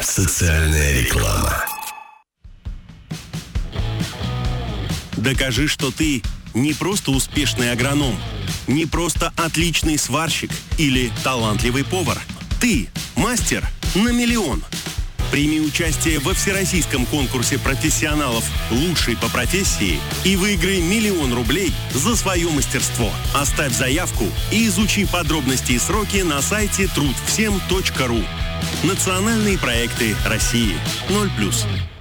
Социальная реклама. Докажи, что ты не просто успешный агроном, не просто отличный сварщик или талантливый повар. Ты мастер на миллион. Прими участие во всероссийском конкурсе профессионалов «Лучший по профессии» и выиграй 1 000 000 рублей за свое мастерство. Оставь заявку и изучи подробности и сроки на сайте трудвсем.ру. Национальные проекты России. 0+.